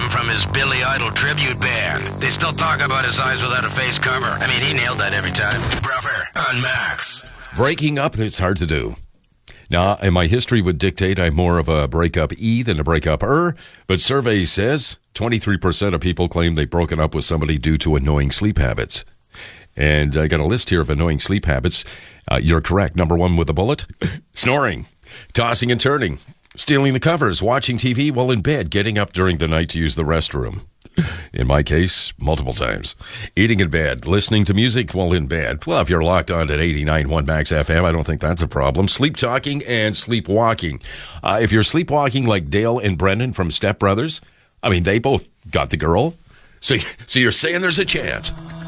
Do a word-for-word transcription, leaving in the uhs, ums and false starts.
him from his Billy Idol tribute band. They still talk about his eyes without a face cover. I mean, he nailed that every time. Bruffer on Max. Breaking up, it's hard to do. Now, and my history would dictate I'm more of a breakup-y than a breakup-er, but survey says twenty-three percent of people claim they've broken up with somebody due to annoying sleep habits. And I got a list here of annoying sleep habits. Uh, you're correct. Number one with a bullet, snoring, tossing and turning, stealing the covers, watching T V while in bed, getting up during the night to use the restroom. In my case, multiple times. Eating in bed, listening to music while in bed. Well, if you're locked on at eighty-nine point one Max F M, I don't think that's a problem. Sleep talking and sleepwalking. Uh, if you're sleepwalking like Dale and Brendan from Step Brothers, I mean, they both got the girl. So, so you're saying there's a chance.